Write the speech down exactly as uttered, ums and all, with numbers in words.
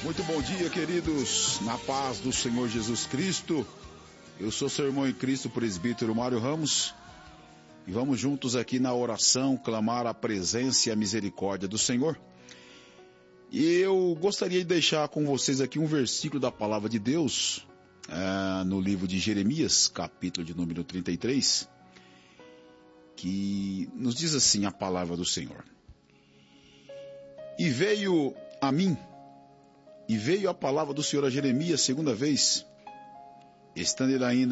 Muito bom dia, queridos, na paz do Senhor Jesus Cristo. Eu sou seu irmão em Cristo, presbítero Mário Ramos, e vamos juntos aqui na oração clamar a presença e a misericórdia do Senhor. E eu gostaria de deixar com vocês aqui um versículo da palavra de Deus, é, no livro de Jeremias, capítulo de número trinta e três, que nos diz assim a palavra do Senhor. E veio a mim, e veio a palavra do Senhor a Jeremias segunda vez, estando ele ainda